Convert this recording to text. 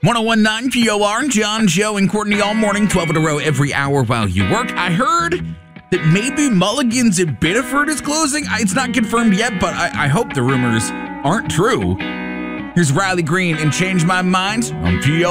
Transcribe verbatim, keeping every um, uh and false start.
one oh one point nine P O R, John, Joe, and Courtney all morning, twelve in a row every hour while you work. I heard that maybe Mulligan's at Biddeford is closing. It's not confirmed yet, but I, I hope the rumors aren't true. Here's Riley Green and Change My Mind on P O R.